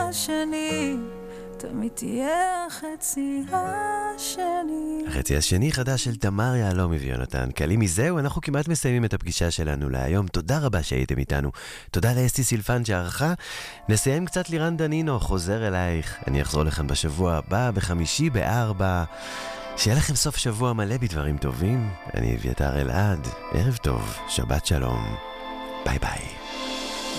השני תמיד תהיה החצי השני. החצי השני חדש של תמר יהלום ויונתן קלימי. זהו, אנחנו כמעט מסיימים את הפגישה שלנו להיום. תודה רבה שהייתם איתנו. תודה לאסתי סילפן שערכה. נסיים קצת לירן דנינו, חוזר אלייך. אני אחזור לכם בשבוע הבא, בחמישי ב-4. שיהיה לכם סוף שבוע מלא בדברים טובים. אני אביתר אלעד. ערב טוב, שבת שלום. ביי ביי.